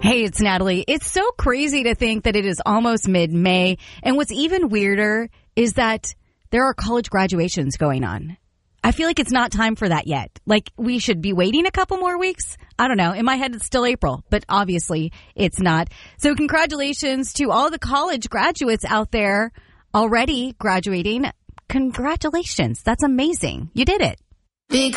Hey, it's Natalie. It's so crazy to think that it is almost mid-May. And what's even weirder is that there are college graduations going on. I feel like it's not time for that yet. Like, we should be waiting a couple more weeks. I don't know. In my head, it's still April, but obviously it's not. So congratulations to all the college graduates out there already graduating. Congratulations. That's amazing. You did it.